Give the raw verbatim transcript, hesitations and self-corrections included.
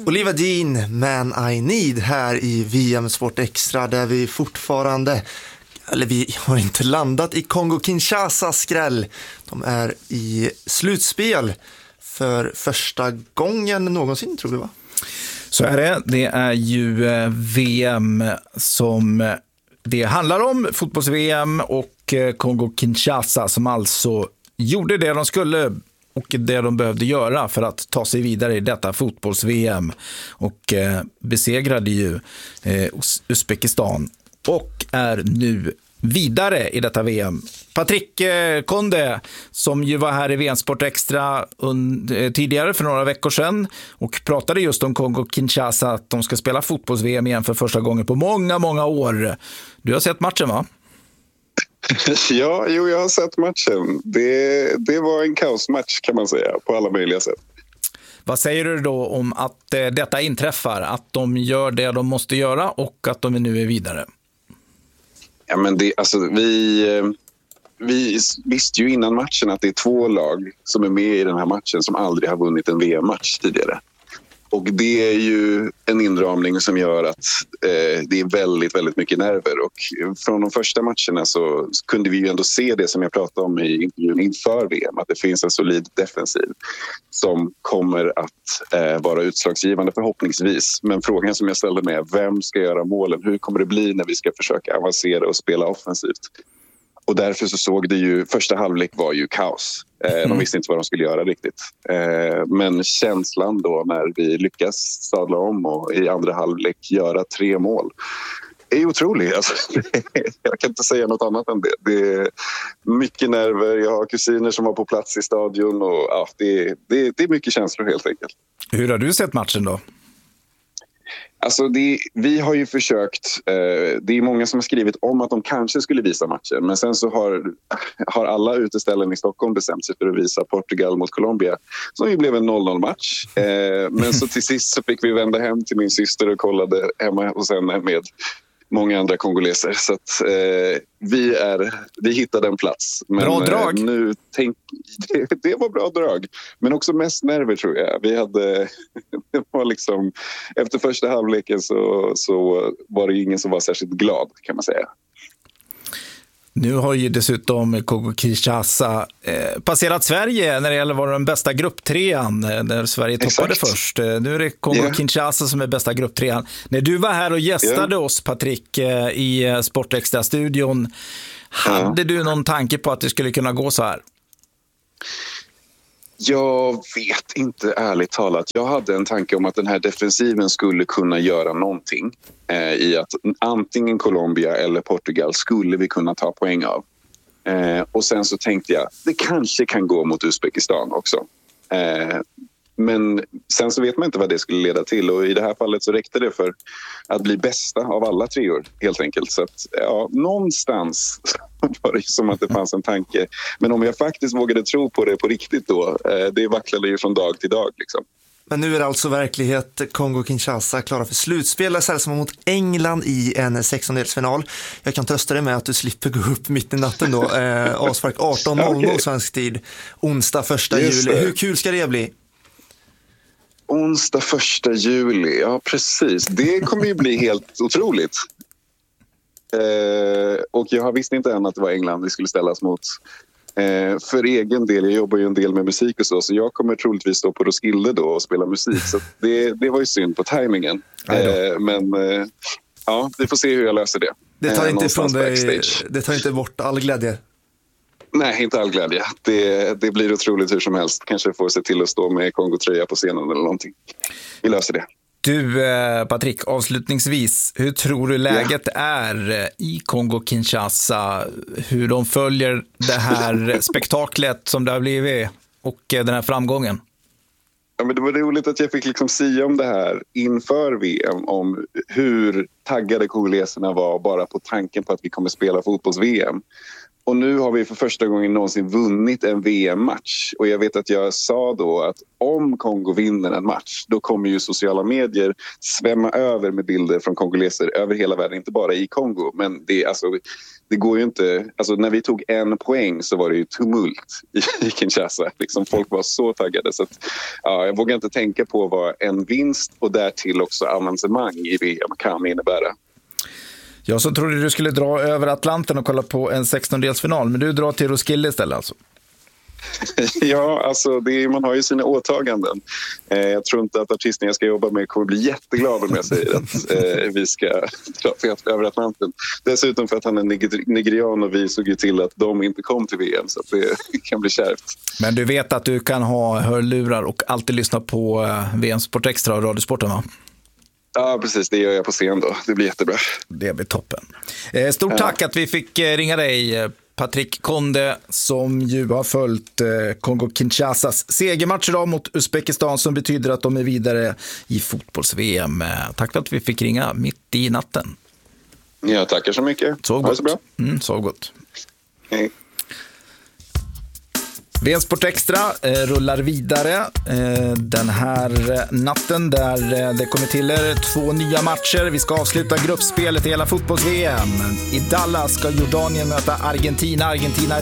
Oliver Dean, Man I Need, här i V M Sport Extra, där vi fortfarande, eller vi har inte landat i Kongo-Kinshasa skräll. De är i slutspel för första gången någonsin, tror vi, va? Så är det. Det är ju V M som det handlar om, fotbolls-V M, och Kongo-Kinshasa som alltså gjorde det de skulle och det de behövde göra för att ta sig vidare i detta fotbolls-V M, och eh, besegrade ju eh, Uzbekistan och är nu vidare i detta V M. Patrik eh, Konde, som ju var här i V M Sport Extra und- eh, tidigare för några veckor sedan och pratade just om Kongo-Kinshasa, att de ska spela fotbolls-V M igen för första gången på många, många år. Du har sett matchen, va? Ja, jo, jag har sett matchen. Det, det var en kaosmatch, kan man säga, på alla möjliga sätt. Vad säger du då om att eh, detta inträffar, att de gör det de måste göra och att de nu är vidare? Ja, men det, alltså, vi, vi visste ju innan matchen att det är två lag som är med i den här matchen som aldrig har vunnit en V M-match tidigare. Och det är ju en inramning som gör att eh, det är väldigt, väldigt mycket nerver. Och från de första matcherna så kunde vi ju ändå se det som jag pratade om i intervjun inför V M. Att det finns en solid defensiv som kommer att eh, vara utslagsgivande förhoppningsvis. Men frågan som jag ställde mig är, vem ska göra målen? Hur kommer det bli när vi ska försöka avancera och spela offensivt? Och därför så såg det ju, första halvlek var ju kaos. Eh, de visste inte vad de skulle göra riktigt. Eh, men känslan då när vi lyckas sadla om och i andra halvlek göra tre mål är otrolig. Alltså, jag kan inte säga något annat än det. Det är mycket nerver. Jag har kusiner som var på plats i stadion och ja, det, det, det är mycket känslor helt enkelt. Hur har du sett matchen då? Alltså det, vi har ju försökt, eh, det är många som har skrivit om att de kanske skulle visa matchen, men sen så har, har alla uteställen i Stockholm bestämt sig för att visa Portugal mot Colombia, som ju blev en noll noll match. Eh, men så till sist så fick vi vända hem till min syster och kollade hemma hos henne med många andra kongoleser. Så att eh, vi, är, vi hittade en plats. Men, bra drag. Eh, nu tänk, det, det var bra drag. Men också mest nerver, tror jag. Vi hade, det var liksom, efter första halvleken så, så var det ingen som var särskilt glad, kan man säga. Nu har ju dessutom Kongo-Kinshasa eh, passerat Sverige när det gäller att vara den bästa grupptrean, där Sverige toppade Exakt. först. Nu är det Kongo-Kinshasa yeah. som är bästa grupptrean. När du var här och gästade yeah. oss, Patrik, eh, i Sportextra-studion, hade yeah. du någon tanke på att det skulle kunna gå så här? Jag vet inte, ärligt talat. Jag hade en tanke om att den här defensiven skulle kunna göra någonting eh, i att antingen Colombia eller Portugal skulle vi kunna ta poäng av. Eh, och sen så tänkte jag, det kanske kan gå mot Uzbekistan också. Eh, men sen så vet man inte vad det skulle leda till, och i det här fallet så räckte det för att bli bästa av alla treor helt enkelt. Så att ja, någonstans var det som att det fanns en tanke. Men om jag faktiskt vågade tro på det på riktigt då, det vacklade ju från dag till dag liksom. Men nu är det alltså verklighet. Kongo-Kinshasa klara för slutspel, särskilt mot England i en sextondelsfinal. Jag kan trösta dig med att du slipper gå upp mitt i natten då. Eh, avspark arton noll noll okay. svensk tid. Onsdag första juli. Hur kul ska det bli? Onsdag första juli, ja precis. Det kommer ju bli helt otroligt. Eh, och jag visste inte än att det var England vi skulle ställas mot. Eh, för egen del, jag jobbar ju en del med musik och så, så jag kommer troligtvis stå på Roskilde då och spela musik. Så det, det var ju synd på tajmingen. Eh, men eh, ja, vi får se hur jag löser det. Det tar, eh, inte, från dig, det tar inte bort all glädje. Nej, inte all glädje. Det, det blir otroligt hur som helst. Kanske får se till att stå med Kongo-tröja på scenen eller någonting. Vi löser det. Du, Patrik, avslutningsvis, hur tror du läget ja. är i Kongo-Kinshasa? Hur de följer det här spektaklet som det har blivit och den här framgången? Ja, men det var roligt att jag fick liksom sia om det här inför V M, om hur taggade kongoleserna var bara på tanken på att vi kommer spela fotbolls-V M. Och nu har vi för första gången någonsin vunnit en V M-match. Och jag vet att jag sa då att om Kongo vinner en match, då kommer ju sociala medier svämma över med bilder från kongoleser över hela världen, inte bara i Kongo. Men det, alltså, det går ju inte... Alltså, när vi tog en poäng så var det ju tumult i, i Kinshasa. Liksom, folk var så taggade. Så att, ja, jag vågar inte tänka på vad en vinst och därtill också avancemang i V M kan innebära. Jag så trodde du skulle dra över Atlanten och kolla på en sextondelsfinal, men du drar till Roskilde istället alltså. Ja, alltså det är, man har ju sina åtaganden. Eh, jag tror inte att artisten jag ska jobba med kommer bli jätteglad om jag säger att eh, vi ska dra till över Atlanten. Dessutom för att han är niger- nigerian och vi såg ju till att de inte kom till V M, så att det kan bli kärvt. Men du vet att du kan ha hörlurar och alltid lyssna på V M Sport Extra och Radiosporten, va? Ja, precis. Det gör jag på scen då. Det blir jättebra. Det blir toppen. Eh, stort ja. tack att vi fick ringa dig, Patrick Konde, som ju har följt eh, Kongo-Kinshasas segermatch idag mot Uzbekistan, som betyder att de är vidare i fotbolls-V M. Eh, tack för att vi fick ringa mitt i natten. Ja, tackar så mycket. Sov gott. Så bra. Mm, sov gott. Hej. V M Sport Extra eh, rullar vidare eh, den här natten, där eh, det kommer till er två nya matcher. Vi ska avsluta gruppspelet i hela fotbolls-V M. I Dallas ska Jordanien möta Argentina. Argentina